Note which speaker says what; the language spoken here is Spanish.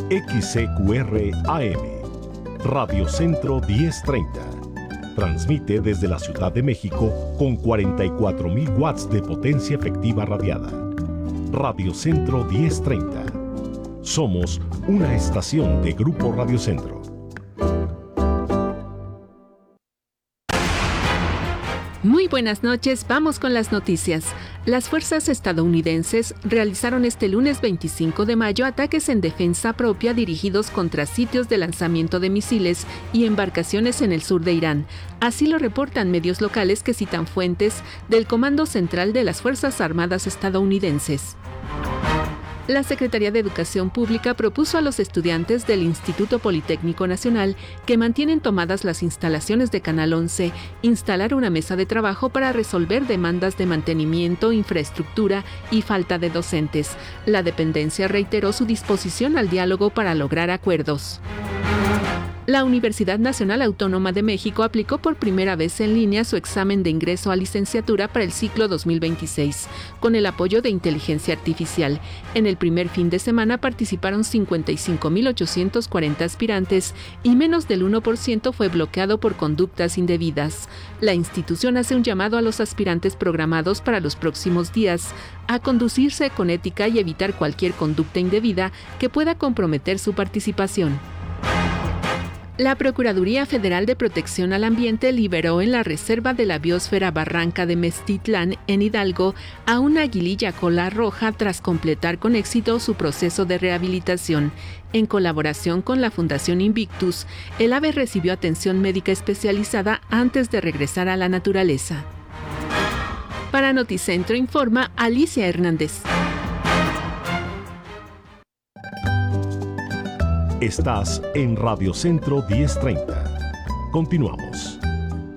Speaker 1: XCQR AM, Radio Centro 1030. Transmite desde la Ciudad de México con 44,000 watts de potencia efectiva radiada. Radio Centro 1030. Somos una estación de Grupo Radio Centro.
Speaker 2: Muy buenas noches, vamos con las noticias. Las fuerzas estadounidenses realizaron este lunes 25 de mayo ataques en defensa propia dirigidos contra sitios de lanzamiento de misiles y embarcaciones en el sur de Irán. Así lo reportan medios locales que citan fuentes del Comando Central de las Fuerzas Armadas estadounidenses. La Secretaría de Educación Pública propuso a los estudiantes del Instituto Politécnico Nacional, que mantienen tomadas las instalaciones de Canal 11, instalar una mesa de trabajo para resolver demandas de mantenimiento, infraestructura y falta de docentes. La dependencia reiteró su disposición al diálogo para lograr acuerdos. La Universidad Nacional Autónoma de México aplicó por primera vez en línea su examen de ingreso a licenciatura para el ciclo 2026, con el apoyo de inteligencia artificial. En el primer fin de semana participaron 55,840 aspirantes y menos del 1% fue bloqueado por conductas indebidas. La institución hace un llamado a los aspirantes programados para los próximos días a conducirse con ética y evitar cualquier conducta indebida que pueda comprometer su participación. La Procuraduría Federal de Protección al Ambiente liberó en la Reserva de la Biosfera Barranca de Meztitlán, en Hidalgo, a una aguililla cola roja tras completar con éxito su proceso de rehabilitación. En colaboración con la Fundación Invictus, el ave recibió atención médica especializada antes de regresar a la naturaleza. Para Noticentro informa Alicia Hernández.
Speaker 1: Estás en Radio Centro 1030. Continuamos.